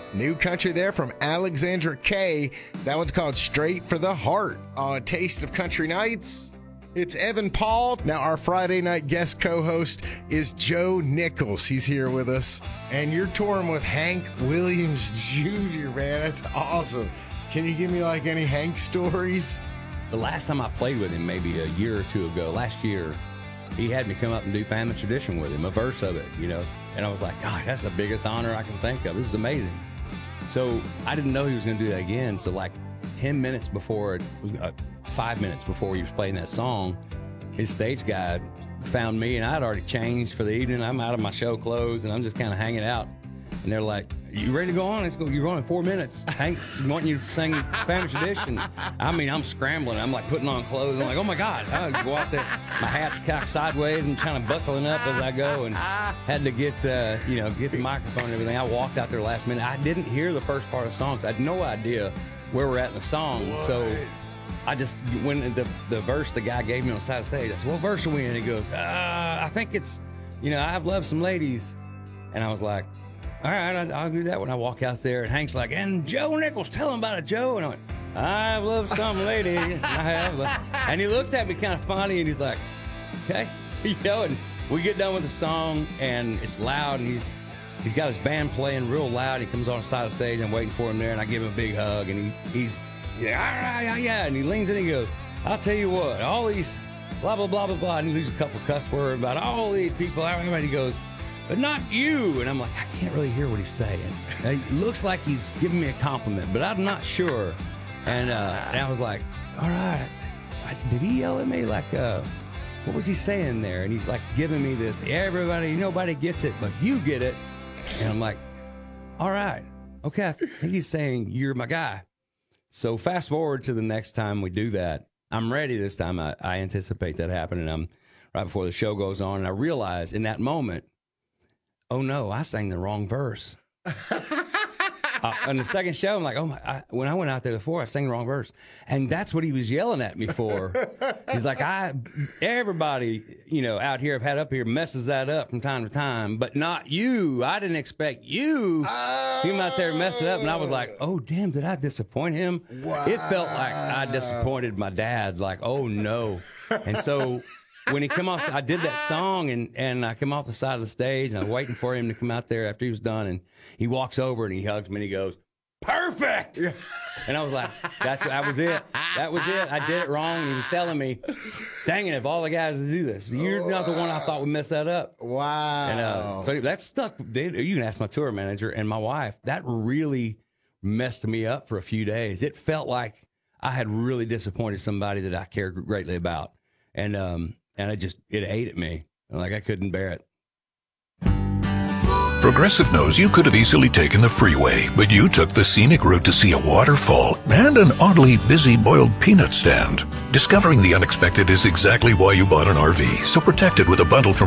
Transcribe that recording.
New country there from Alexandra Kay. That one's called Straight for the Heart on Taste of Country Nights. It's Evan Paul. Now, our Friday night guest co-host is Joe Nichols. He's here with us. And you're touring with Hank Williams Jr., man. That's awesome. Can you give me, like, any Hank stories? The last time I played with him, maybe a year or two ago, last year, he had me come up and do Family Tradition with him, a verse of it, you know. And I was like, God, that's the biggest honor I can think of. This is amazing. So I didn't know he was going to do that again. So like 10 minutes before, 5 minutes before he was playing that song, his stage guy found me, and I had already changed for the evening. I'm out of my show clothes, and I'm just kind of hanging out. And they're like, you ready to go on? Let's go. You're going in 4 minutes. Hank, wanting you to sing Family Tradition. I mean, I'm scrambling. I'm like putting on clothes. I'm like, oh my God. I go out there. My hat's cocked sideways and kind of buckling up as I go, and had to get the microphone and everything. I walked out there last minute. I didn't hear the first part of the song. I had no idea where we're at in the song. What? So I just went into the verse the guy gave me on the side of the stage. I said, what verse are we in? He goes, I think it's, I've loved some ladies. And I was like, all right, I'll do that when I walk out there. And Hank's like, and Joe Nichols, tell him about it, Joe. And I went, I've loved some ladies. I have. And he looks at me kind of funny, and he's like, okay. And we get done with the song, and it's loud, and he's got his band playing real loud. He comes on the side of the stage. I'm waiting for him there, and I give him a big hug, and he's yeah, all right, yeah. And he leans in and he goes, I'll tell you what, all these blah, blah, blah, blah, blah. And he leaves a couple cuss words about all these people. And he goes, but not you. And I'm like, I can't really hear what he's saying. It looks like he's giving me a compliment, but I'm not sure. And I was like, all right. Did he yell at me? Like, what was he saying there? And he's like giving me this, everybody, nobody gets it, but you get it. And I'm like, all right. Okay, I think he's saying you're my guy. So fast forward to the next time we do that. I'm ready this time. I anticipate that happening. I'm right before the show goes on, and I realize in that moment, oh no, I sang the wrong verse. On the second show, I'm like, when I went out there before, I sang the wrong verse. And that's what he was yelling at me for. He's like, everybody, out here, I've had up here messes that up from time to time, but not you. I didn't expect you. He came out there and messed it up. And I was like, oh, damn, did I disappoint him? Wow. It felt like I disappointed my dad. Like, oh no. And so when he came off, I did that song, and I came off the side of the stage, and I was waiting for him to come out there after he was done, and he walks over and he hugs me and he goes, perfect. Yeah. And I was like, that was it. That was it. I did it wrong. And he was telling me, dang it, if all the guys would do this, you're not the one I thought would mess that up. Wow. And so that stuck. You can ask my tour manager and my wife. That really messed me up for a few days. It felt like I had really disappointed somebody that I cared greatly about. And it ate at me. Like I couldn't bear it. Progressive knows you could have easily taken the freeway, but you took the scenic route to see a waterfall and an oddly busy boiled peanut stand. Discovering the unexpected is exactly why you bought an RV, so protect it with a bundle from